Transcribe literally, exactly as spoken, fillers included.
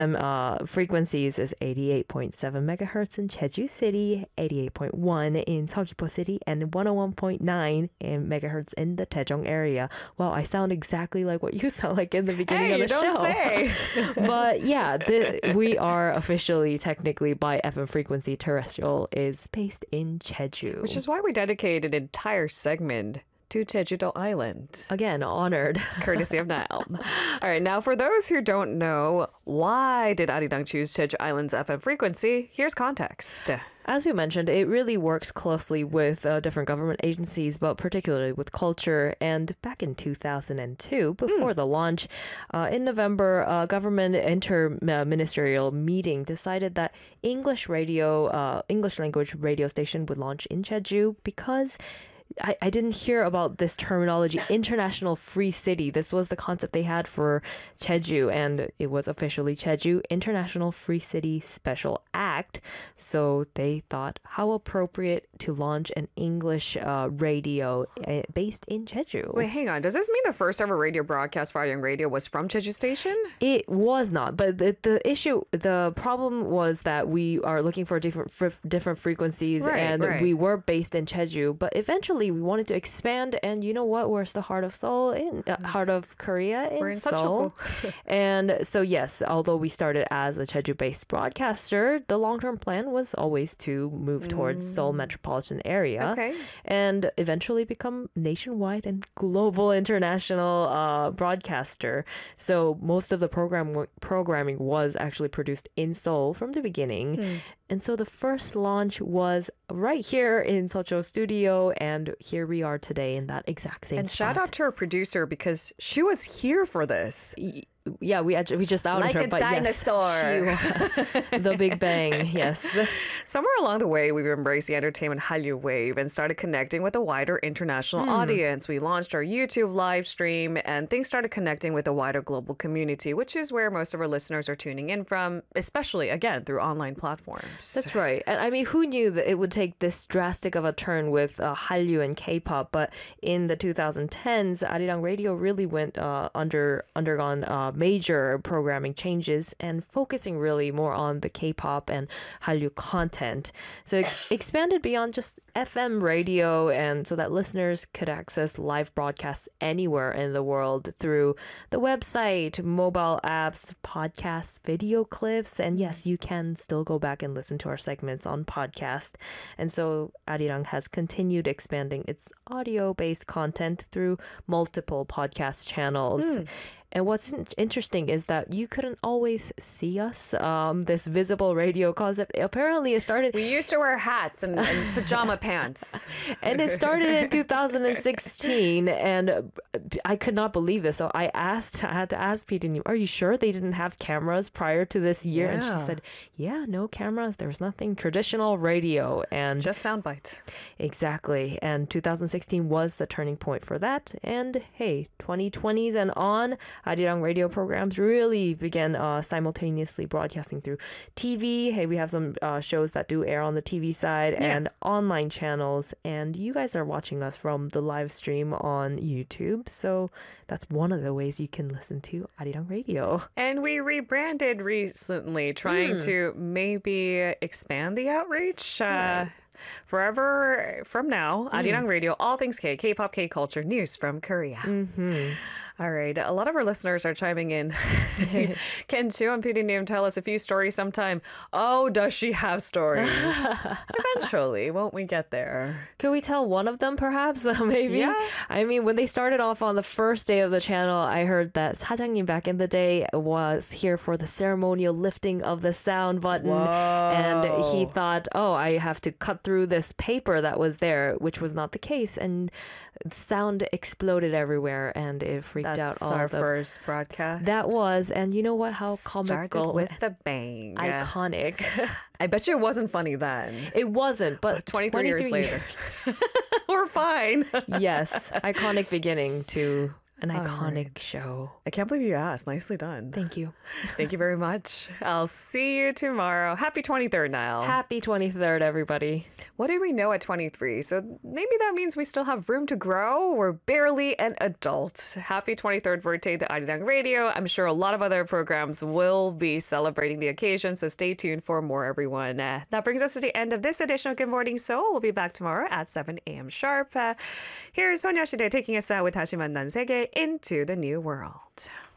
M uh, frequencies is eighty-eight point seven megahertz in Jeju City, eighty-eight point one in Seogwipo City, and one oh one point nine in megahertz in the Daejeong area. Wow, I sound exactly like what you sound like in the beginning hey, of the you don't show. Say. But yeah, the, we are officially, technically, by F M frequency terrestrial is based in Jeju. Which is why we dedicated an entire segment to Jeju-do Island. Again, honored. Courtesy of Nile. All right, now for those who don't know, why did Arirang choose Jeju Island's F M frequency? Here's context. As we mentioned, it really works closely with uh, different government agencies, but particularly with culture. And back in two thousand two, before mm. the launch, uh, in November, a government inter-ministerial meeting decided that English radio, uh, English language radio station would launch in Jeju because I, I didn't hear about this terminology, International Free City. This was the concept they had for Jeju, and it was officially Jeju International Free City Special Act. So they thought, how appropriate to launch an English uh, radio uh, based in Jeju. Wait, hang on. Does this mean the first ever radio broadcast for Arirang Radio was from Jeju Station? It was not, but the, the issue, the problem was that we are looking for different fr- different frequencies, right, and right. we were based in Jeju, but eventually we wanted to expand, and you know what? Where's the heart of Seoul? In uh, heart of Korea in, We're in Seoul. And so yes, although we started as a Jeju-based broadcaster, the long-term plan was always to move towards mm. Seoul metropolitan area, okay. and eventually become nationwide and global international uh, broadcaster. So most of the program programming was actually produced in Seoul from the beginning. Mm. And so the first launch was right here in Seocho Studio, and here we are today in that exact same and spot. And shout out to our producer because she was here for this. Y- Yeah, we actually, we just outed like her, a but dinosaur. Yes, the Big Bang, yes. Somewhere along the way, we've embraced the entertainment Hallyu wave and started connecting with a wider international mm. audience. We launched our YouTube live stream, and things started connecting with a wider global community, which is where most of our listeners are tuning in from, especially, again, through online platforms. That's right. And I mean, who knew that it would take this drastic of a turn with uh, Hallyu and K-pop? But in the twenty tens, Arirang Radio really went uh, under undergone uh, major programming changes and focusing really more on the K-pop and Hallyu content. So it expanded beyond just F M radio, and so that listeners could access live broadcasts anywhere in the world through the website, mobile apps, podcasts, video clips, and yes, you can still go back and listen to our segments on podcast. And so Arirang has continued expanding its audio-based content through multiple podcast channels. Mm. And what's interesting is that you couldn't always see us, um, this visible radio concept. Apparently, it started... We used to wear hats and, and pajama pants. And it started in two thousand sixteen, and I could not believe this. So I asked, I had to ask P D Nim, are you sure they didn't have cameras prior to this year? Yeah. And she said, yeah, no cameras. There was nothing. Traditional radio. And just sound bites. Exactly. And two thousand sixteen was the turning point for that. And hey, twenty twenties and on, Arirang radio programs really began uh, simultaneously broadcasting through T V. Hey, we have some uh, shows that do air on the T V side yeah. and online channels. And you guys are watching us from the live stream on YouTube. So that's one of the ways you can listen to Arirang Radio. And we rebranded recently, trying mm. to maybe expand the outreach. Uh, yeah. Forever from now, mm. Arirang Radio, all things K, K-pop, K-culture, news from Korea. Mm-hmm. All right. A lot of our listeners are chiming in. Can Chu and P D Nim tell us a few stories sometime? Oh, does she have stories? Eventually, won't we get there? Can we tell one of them, perhaps? Maybe? Yeah. I mean, when they started off on the first day of the channel, I heard that 사장님 back in the day was here for the ceremonial lifting of the sound button. Whoa. And he thought, oh, I have to cut through this paper that was there, which was not the case. And sound exploded everywhere, and it freaked That's out all our the... first broadcast. That was, and you know what? How Started comical. with the bang. Iconic. I bet you it wasn't funny then. It wasn't, but twenty-three, twenty-three years later. years. We're fine. Yes. Iconic beginning to An iconic show. I can't believe you asked. Nicely done. Thank you. Thank you very much. I'll see you tomorrow. Happy twenty-third, Niall. Happy twenty-third, everybody. What did we know at twenty-three? So maybe that means we still have room to grow. We're barely an adult. Happy twenty-third birthday to Arirang Radio. I'm sure a lot of other programs will be celebrating the occasion, so stay tuned for more, everyone. Uh, that brings us to the end of this edition of Good Morning Seoul. We'll be back tomorrow at seven a.m. sharp. Uh, here's Sonia Shide taking us out with 다시 만난 세계 into the new world.